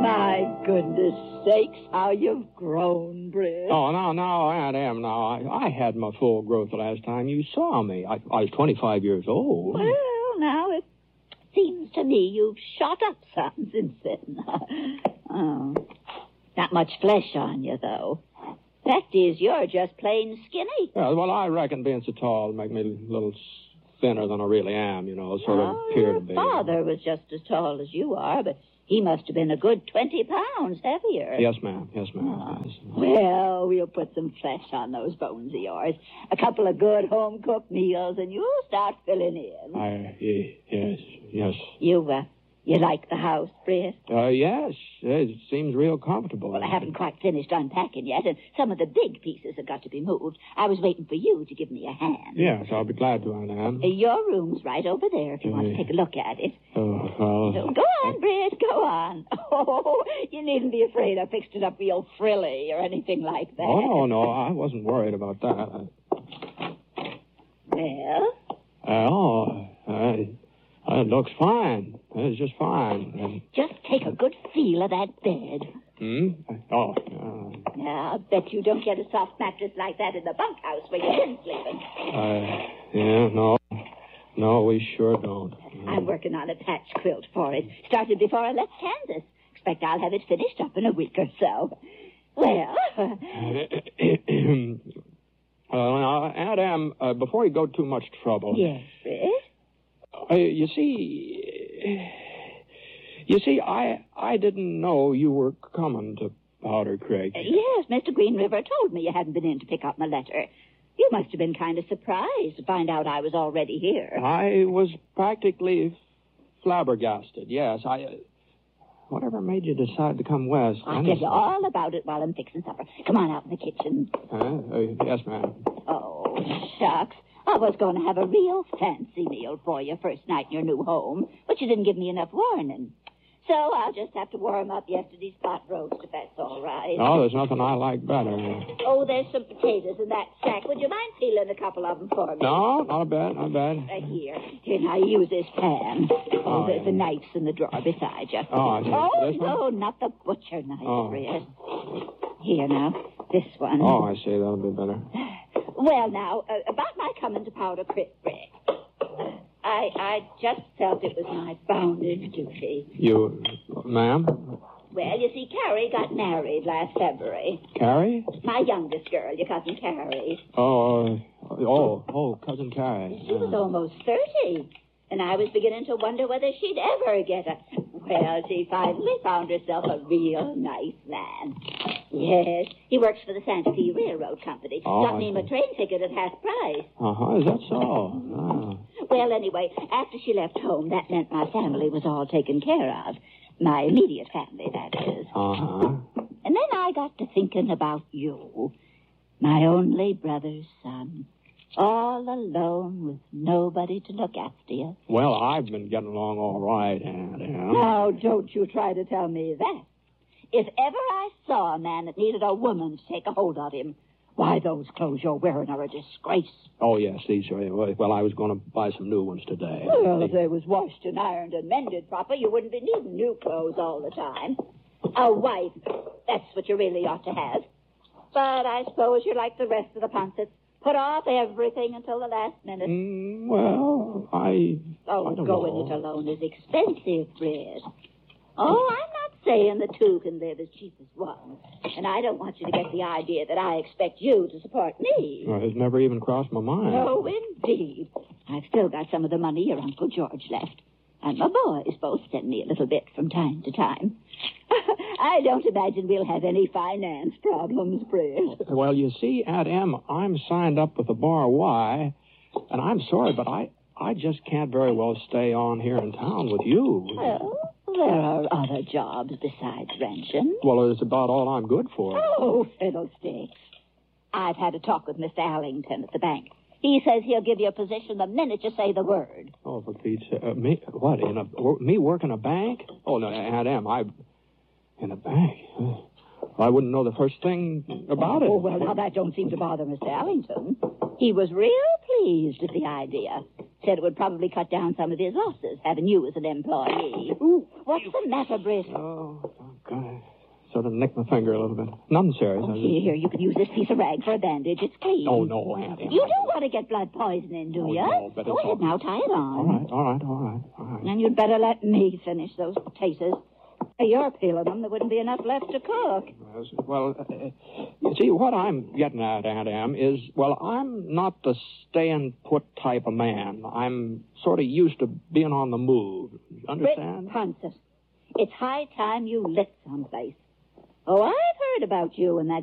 My goodness sakes, how you've grown, Britt. Oh, no, Aunt Em, no. I had my full growth the last time you saw me. I was 25 years old. Well, now it seems to me you've shot up some since then. Oh, not much flesh on you, though. Fact is, you're just plain skinny. Yeah, well, I reckon being so tall would make me a little thinner than I really am, sort of appear to be. Your father was just as tall as you are, but he must have been a good 20 pounds heavier. Yes, ma'am. Yes. Well, we'll put some flesh on those bones of yours. A couple of good home-cooked meals, and you'll start filling in. Yes. You like the house, Britt? Yes. It seems real comfortable. Well, I haven't quite finished unpacking yet, and some of the big pieces have got to be moved. I was waiting for you to give me a hand. Yes, I'll be glad to, Aunt Em. Your room's right over there if you want to take a look at it. Oh, well... So go on, Britt, go on. Oh, you needn't be afraid I fixed it up real frilly or anything like that. Oh, no, I wasn't worried about that. Well? It looks fine. It's just fine. Just take a good feel of that bed. Oh. Now, I'll bet you don't get a soft mattress like that in the bunkhouse where you've been sleeping. No, we sure don't. I'm working on a patch quilt for it. Started before I left Kansas. Expect I'll have it finished up in a week or so. Well... Now, Aunt Em, before you go too much trouble... Yes, Britt? You see, I didn't know you were coming to Powder Creek. Yes, Mr. Green River told me you hadn't been in to pick up my letter. You must have been kind of surprised to find out I was already here. I was practically flabbergasted, yes. Whatever made you decide to come west? I'll tell you all about it while I'm fixing supper. Come on out in the kitchen. Yes, ma'am. Oh, shucks. I was going to have a real fancy meal for you first night in your new home, but you didn't give me enough warning. So I'll just have to warm up yesterday's pot roast if that's all right. Oh, there's nothing I like better. Oh, there's some potatoes in that sack. Would you mind peeling a couple of them for me? No, not bad. Here, now use this pan. Oh, there's the knives in the drawer beside you. Oh, this one? No, not the butcher knife, Britt. Here now, this one. Oh, I see. That'll be better. Well, now, about my coming to Powder Creek, Britt. I just felt it was my bounden duty. You, ma'am? Well, you see, Carrie got married last February. Carrie? My youngest girl, your cousin Carrie. Cousin Carrie. She was almost 30, and I was beginning to wonder whether she'd ever get a... Well, she finally found herself a real nice man. Yes, he works for the Santa Fe Railroad Company. Got me a train ticket at half price. Is that so? Well, anyway, after she left home, that meant my family was all taken care of. My immediate family, that is. And then I got to thinking about you, my only brother's son. All alone with nobody to look after you. Well, I've been getting along all right, Aunt Em. Now, don't you try to tell me that. If ever I saw a man that needed a woman to take a hold of him, why, those clothes you're wearing are a disgrace. Oh, yes, these are. Well, I was going to buy some new ones today. Well, if they was washed and ironed and mended proper, you wouldn't be needing new clothes all the time. A wife, that's what you really ought to have. But I suppose you're like the rest of the Poncets. Put off everything until the last minute. I don't know. Going it alone is expensive, Britt. Oh, I'm not saying the two can live as cheap as one. And I don't want you to get the idea that I expect you to support me. Well, it's never even crossed my mind. Oh, indeed. I've still got some of the money your Uncle George left. And my boys both send me a little bit from time to time. I don't imagine we'll have any finance problems, Britt. Well, you see, Aunt Em, I'm signed up with the Bar Y, and I'm sorry, but I just can't very well stay on here in town with you. Well, there are other jobs besides ranching. Well, it's about all I'm good for. Oh, fiddlesticks. I've had a talk with Mr. Allington at the bank. He says he'll give you a position the minute you say the word. Oh, for Pete's sake. Me? What, me work in a bank? Oh, no, Aunt Em, in a bank? I wouldn't know the first thing about it. Oh, well, now that don't seem to bother Mr. Allington. He was real pleased at the idea. Said it would probably cut down some of his losses, having you as an employee. Ooh, what's the matter, Britt? Oh, God. sort of nicked my finger a little bit. Nothing serious. Oh, here, you can use this piece of rag for a bandage. It's clean. Oh, no, Aunt Em. You do want to get blood poisoning, do you? No, but Go ahead now, tie it on. All right. And you'd better let me finish those potatoes. If you're peeling them, there wouldn't be enough left to cook. Well, you see, what I'm getting at, Aunt Em, is, well, I'm not the stay-and-put type of man. I'm sort of used to being on the move. Understand? Francis, it's high time you lit someplace. Oh, I've heard about you and that